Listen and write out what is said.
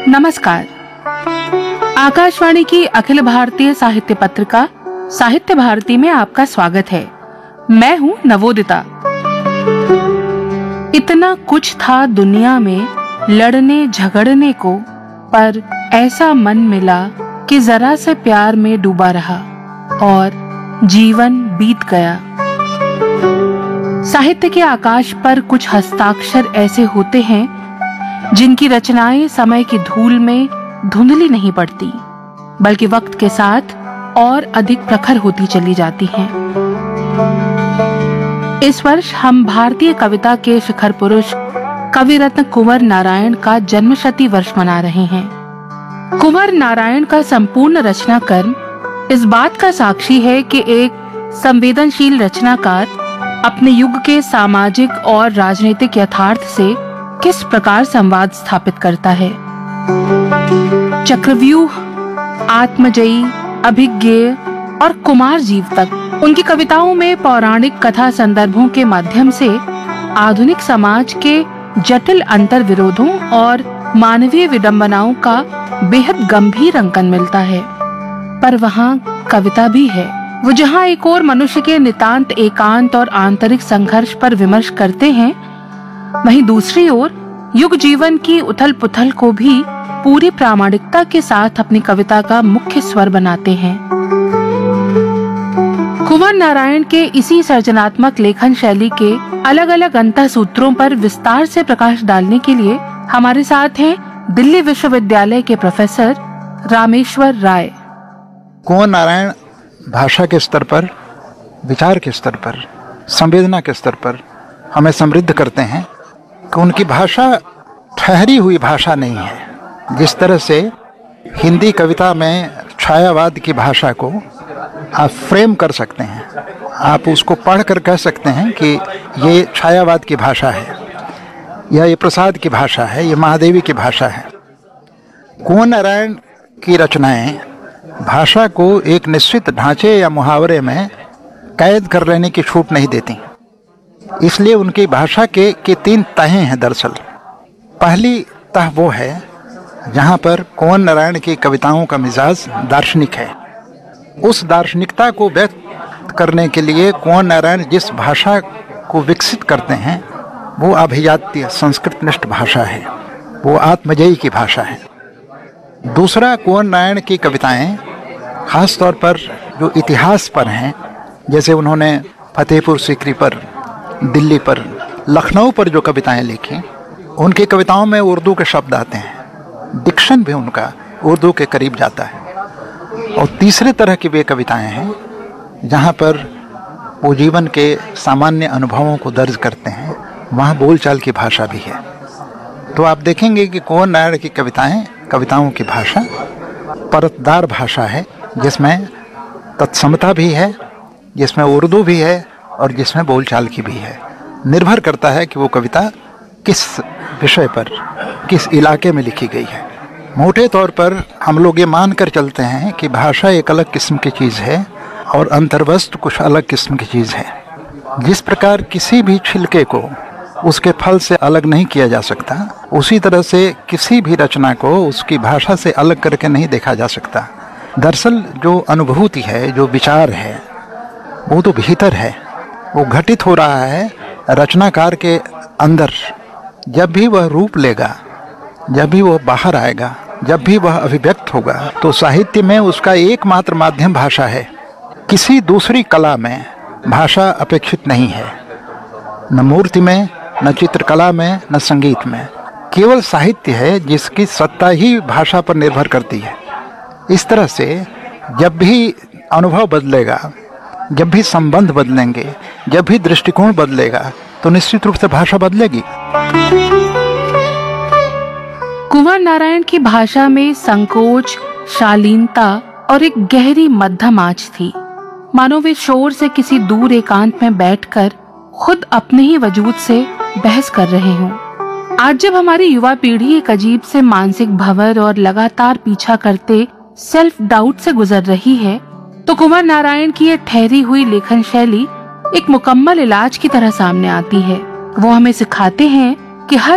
नमस्कार। आकाशवाणी की अखिल भारतीय साहित्य पत्रिका साहित्य भारती में आपका स्वागत है। मैं हूँ नवोदिता। इतना कुछ था दुनिया में लड़ने झगड़ने को, पर ऐसा मन मिला कि जरा से प्यार में डूबा रहा और जीवन बीत गया। साहित्य के आकाश पर कुछ हस्ताक्षर ऐसे होते हैं जिनकी रचनाएं समय की धूल में धुंधली नहीं पड़ती, बल्कि वक्त के साथ और अधिक प्रखर होती चली जाती हैं। इस वर्ष हम भारतीय कविता के शिखर पुरुष कवि रत्न कुंवर नारायण का जन्मशती वर्ष मना रहे हैं। कुंवर नारायण का संपूर्ण रचना कर्म इस बात का साक्षी है कि एक संवेदनशील रचनाकार अपने युग के सामाजिक और राजनीतिक यथार्थ से किस प्रकार संवाद स्थापित करता है। चक्रव्यूह, आत्मजयी, अभिज्ञेय और कुमार जीव तक उनकी कविताओं में पौराणिक कथा संदर्भों के माध्यम से आधुनिक समाज के जटिल अंतर विरोधों और मानवीय विडंबनाओं का बेहद गंभीर अंकन मिलता है। पर वहाँ कविता भी है। वो जहाँ एक और मनुष्य के नितांत एकांत और आंतरिक संघर्ष पर विमर्श करते हैं, वहीं दूसरी ओर युग जीवन की उथल पुथल को भी पूरी प्रामाणिकता के साथ अपनी कविता का मुख्य स्वर बनाते हैं। कुंवर नारायण के इसी सर्जनात्मक लेखन शैली के अलग अलग अंतःसूत्रों पर विस्तार से प्रकाश डालने के लिए हमारे साथ हैं दिल्ली विश्वविद्यालय के प्रोफेसर रामेश्वर राय। कुंवर नारायण भाषा के स्तर पर, विचार के स्तर पर, संवेदना के स्तर पर हमें समृद्ध करते हैं कि उनकी भाषा ठहरी हुई भाषा नहीं है। जिस तरह से हिंदी कविता में छायावाद की भाषा को आप फ्रेम कर सकते हैं, आप उसको पढ़कर कह सकते हैं कि ये छायावाद की भाषा है, या ये प्रसाद की भाषा है, ये महादेवी की भाषा है। कुंवर नारायण की रचनाएं भाषा को एक निश्चित ढांचे या मुहावरे में कैद कर लेने की छूट नहीं देती। इसलिए उनकी भाषा के तीन तहें हैं। दरअसल पहली तह वो है जहाँ पर कुंवर नारायण की कविताओं का मिजाज दार्शनिक है। उस दार्शनिकता को व्यक्त करने के लिए कुंवर नारायण जिस भाषा को विकसित करते हैं वो अभिजात्य संस्कृतनिष्ठ भाषा है, वो आत्मजयी की भाषा है। दूसरा, कुंवर नारायण की कविताएं खास तौर पर जो इतिहास पर हैं, जैसे उन्होंने फतेहपुर सीकरी पर, दिल्ली पर, लखनऊ पर जो कविताएं लिखी, उनकी कविताओं में उर्दू के शब्द आते हैं, डिक्शन भी उनका उर्दू के करीब जाता है। और तीसरे तरह की वे कविताएं हैं जहाँ पर वो जीवन के सामान्य अनुभवों को दर्ज करते हैं, वहाँ बोलचाल की भाषा भी है। तो आप देखेंगे कि कुंवर नारायण की कविताओं की भाषा परतदार भाषा है, जिसमें तत्समता भी है, जिसमें उर्दू भी है और जिसमें बोलचाल की भी है। निर्भर करता है कि वो कविता किस विषय पर, किस इलाके में लिखी गई है। मोटे तौर पर हम लोग ये मान कर चलते हैं कि भाषा एक अलग किस्म की चीज़ है और अंतर्वस्तु कुछ अलग किस्म की चीज़ है। जिस प्रकार किसी भी छिलके को उसके फल से अलग नहीं किया जा सकता, उसी तरह से किसी भी रचना को उसकी भाषा से अलग करके नहीं देखा जा सकता। दरअसल जो अनुभूति है, जो विचार है, वो तो भीतर है, वो घटित हो रहा है रचनाकार के अंदर। जब भी वह रूप लेगा, जब भी वह बाहर आएगा, जब भी वह अभिव्यक्त होगा, तो साहित्य में उसका एकमात्र माध्यम भाषा है। किसी दूसरी कला में भाषा अपेक्षित नहीं है, न मूर्ति में, न चित्रकला में, न संगीत में। केवल साहित्य है जिसकी सत्ता ही भाषा पर निर्भर करती है। इस तरह से जब भी अनुभव बदलेगा, जब भी संबंध बदलेंगे, जब भी दृष्टिकोण बदलेगा, तो निश्चित रूप से भाषा बदलेगी। कुंवर नारायण की भाषा में संकोच, शालीनता और एक गहरी मध्यम आंच थी, मानो वे शोर से किसी दूर एकांत में बैठकर खुद अपने ही वजूद से बहस कर रहे हों। आज जब हमारी युवा पीढ़ी एक अजीब से मानसिक भंवर और लगातार पीछा करते सेल्फ डाउट से गुजर रही है, तो कुंवर नारायण की ये ठहरी हुई लेखन शैली एक मुकम्मल इलाज की तरह सामने आती है। वो हमें सिखाते हैं कि हर